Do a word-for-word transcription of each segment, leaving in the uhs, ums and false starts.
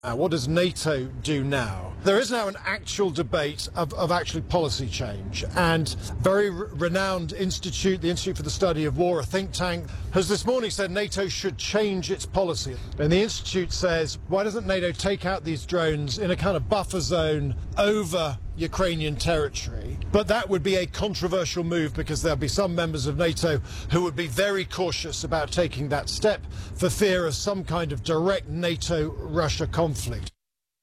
Uh, what does NATO do now? There is now an actual debate of, of actually policy change, and very re- renowned institute, the Institute for the Study of War, a think tank, has this morning said NATO should change its policy. And the institute says, why doesn't NATO take out these drones in a kind of buffer zone over Ukrainian territory? But that would be a controversial move because there'll be some members of NATO who would be very cautious about taking that step for fear of some kind of direct NATO-Russia conflict.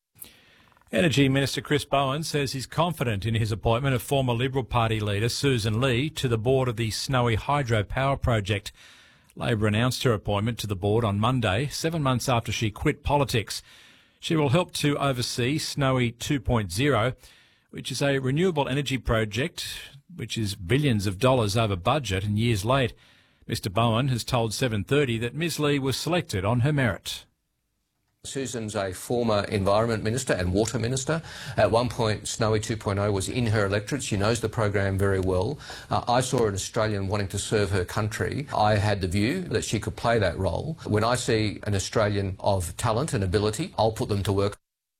Energy Minister Chris Bowen says he's confident in his appointment of former Liberal Party leader Susan Lee to the board of the Snowy hydropower project. Labor announced her appointment to the board on Monday, seven months after she quit politics. She will help to oversee Snowy two point oh, which is a renewable energy project which is billions of dollars over budget and years late. Mister Bowen has told seven thirty that Ms Lee was selected on her merit. Susan's a former Environment Minister and Water Minister. At one point, Snowy two point oh was in her electorate. She knows the program very well. Uh, I saw an Australian wanting to serve her country. I had the view that she could play that role. When I see an Australian of talent and ability, I'll put them to work.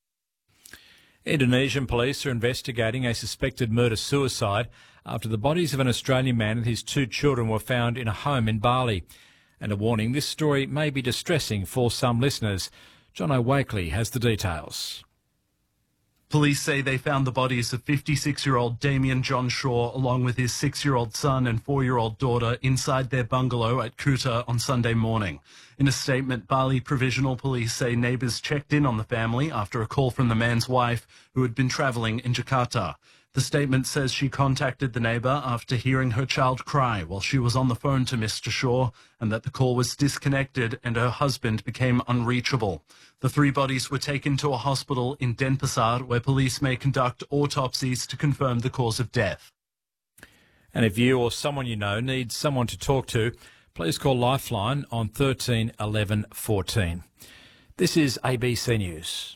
Indonesian police are investigating a suspected murder-suicide after the bodies of an Australian man and his two children were found in a home in Bali. And a warning, this story may be distressing for some listeners. John O'Wakely has the details. Police say they found the bodies of fifty-six-year-old Damien John Shaw along with his six-year-old son and four-year-old daughter inside their bungalow at Kuta on Sunday morning. In a statement, Bali Provisional Police say neighbours checked in on the family after a call from the man's wife, who had been travelling in Jakarta. The statement says she contacted the neighbour after hearing her child cry while she was on the phone to Mister Shaw, and that the call was disconnected and her husband became unreachable. The three bodies were taken to a hospital in Denpasar, where police may conduct autopsies to confirm the cause of death. And if you or someone you know needs someone to talk to, please call Lifeline on thirteen eleven fourteen. This is A B C News.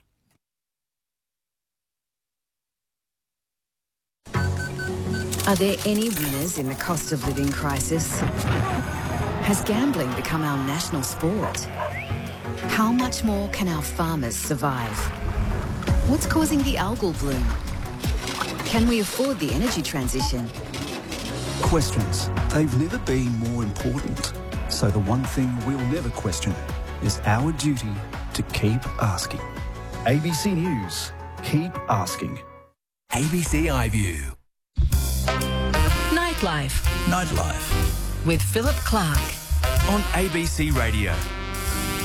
Are there any winners in the cost of living crisis? Has gambling become our national sport? How much more can our farmers survive? What's causing the algal bloom? Can we afford the energy transition? Questions. They've never been more important. So the one thing we'll never question is our duty to keep asking. A B C News. Keep asking. A B C iView. Nightlife. Nightlife. With Philip Clark. On A B C Radio.